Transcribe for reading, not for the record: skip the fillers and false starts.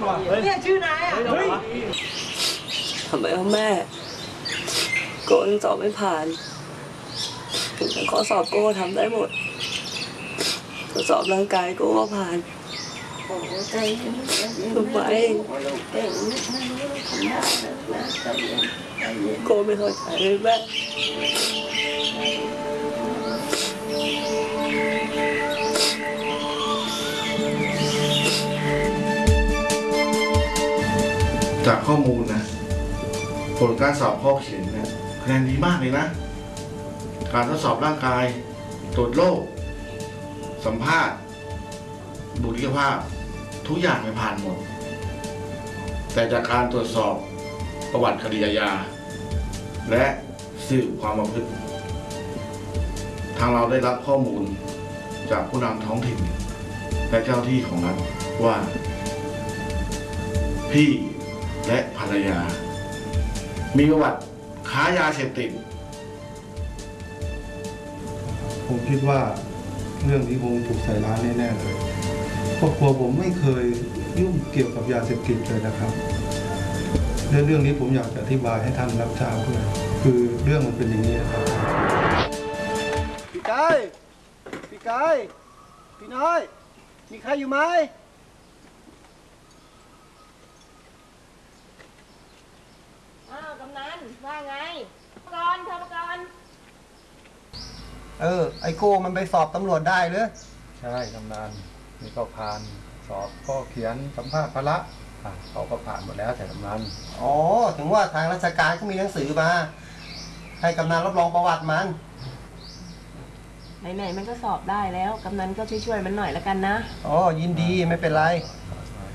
เนี่ยชื่อนายอ่ะทำไมพ่อแม่โกยังสอบไม่ผ่านแต่ข้อสอบโก้ทำได้หมดทดสอบร่างกายโก้ก็ผ่านทำไมโก้ไม่เข้าใจเลยแม่จากข้อมูลนะผลการสอบข้อเขียนเนี่ยคะแนนดีมากเลยนะการทดสอบร่างกายตรวจโรคสัมภาษณ์บุคลิกภาพทุกอย่างไม่ผ่านหมดแต่จากการตรวจสอบประวัติคดีอาญาและสืบความประพฤติทางเราได้รับข้อมูลจากผู้นำท้องถิ่นและเจ้าที่ของรัฐว่าพี่และภรรยามีประวัติค้ายาเสพติดผมคิดว่าเรื่องนี้คงถูกใส่ร้ายแน่ๆเลยครอบครัวผมไม่เคยยุ่งเกี่ยวกับยาเสพติดเลยนะครับเรื่องนี้ผมอยากจะอธิบายให้ท่านรับทราบด้วยคือเรื่องมันเป็นอย่างนี้นะครับพี่กายพี่น้อยมีใครอยู่ไหมกำนันว่าไงก่อนทำก่อนไอโก้มันไปสอบตำรวจได้หรือใช่กำนันนี่ก็ผ่านสอบก็เขียนสัมภาษณ์พละเขาก็ผ่านหมดแล้วแต่กำนันอ๋อถึงว่าทางราชการเขามีหนังสือมาให้กำนันรับรองประวัติมันไหนๆมันก็สอบได้แล้วกำนันก็ช่วยมันหน่อยแล้วกันนะอ๋อยินดีไม่เป็นไร